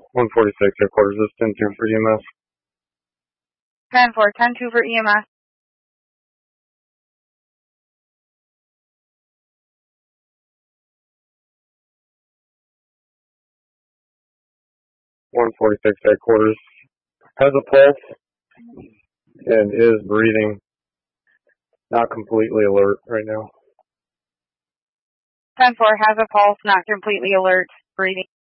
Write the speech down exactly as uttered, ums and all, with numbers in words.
one forty-six headquarters, this is ten two for E M S. ten four, ten two for E M S. one forty-six headquarters has a pulse and is breathing. Not completely alert right now. ten four has a pulse, not completely alert, breathing.